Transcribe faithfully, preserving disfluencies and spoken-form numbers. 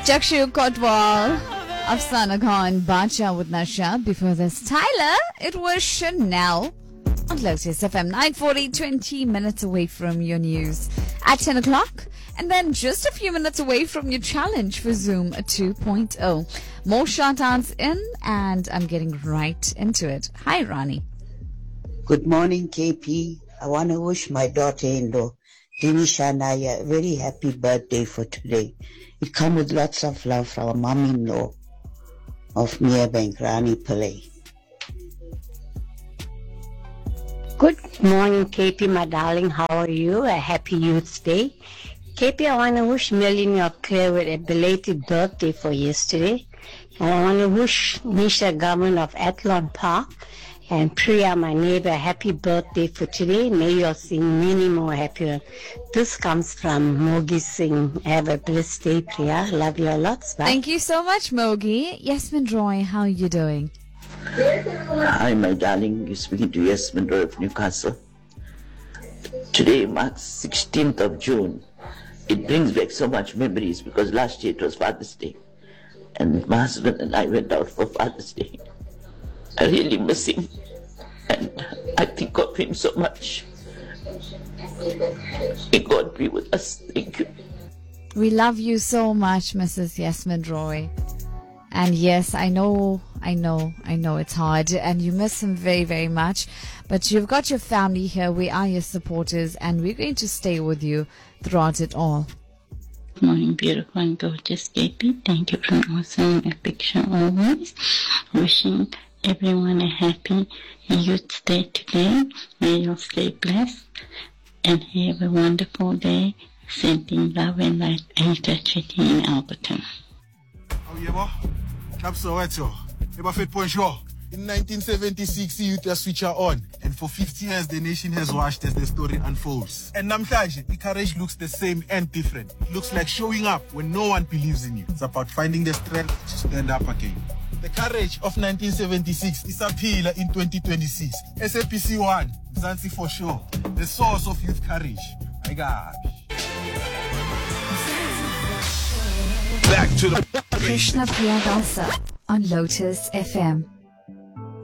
Jakshu Kotwal, Afsana Khan, Bacha with Nasha. Before this, Tyler, it was Chanel. On Lotus F M, nine forty, twenty minutes away from your news at ten o'clock. And then just a few minutes away from your challenge for Zoom two point oh. More shout-outs in, and I'm getting right into it. Hi, Ronnie. Good morning, K P. I want to wish my daughter-in-law, Dinisha Naya, a very happy birthday for today. It comes with lots of love from our mom-in-law of Merebank, Rani Pillay. Good morning, K P, my darling. How are you? A happy Youth Day. K P, I want to wish Melanie of Clarewood a belated birthday for yesterday. And I want to wish Nisha Garman of Athlon Park and Priya, my neighbor, a happy birthday for today. May you all sing many more happy ones. This comes from Mogi Singh. Have a blessed day, Priya. Love you a lot. Bye. Thank you so much, Mogi. Yasmin Roy, how are you doing? Hi, my darling. You're speaking to Yasmin Roy of Newcastle. Today marks sixteenth of June. It brings back so much memories because last year it was Father's Day. And my husband and I went out for Father's Day. I really miss him. And I think of him so much. May God be with us. Thank you. We love you so much, Missus Yasmin Roy. And yes, I know, I know, I know it's hard and you miss him very, very much. But you've got your family here. We are your supporters and we're going to stay with you throughout it all. Good morning, beautiful and gorgeous K P. Thank you for an awesome epic show always. Wishing everyone a happy Youth Day today. May you stay blessed and have a wonderful day. Sending love and light. Anita Chetty in Alberton. Oh, yeah, boy. Capsule, what's your? Eba Fit Point Show. In nineteen seventy-six, youth switch are on. And for fifty years, the nation has watched as the story unfolds. And namhlanje, the courage looks the same and different. It looks like showing up when no one believes in you. It's about finding the strength to stand up again. The courage of nineteen seventy-six is a pillar in twenty twenty-six. S A P C one, Mzansi for sure. The source of youth courage. My God. Back to the Krishna Priya Valsa on Lotus F M.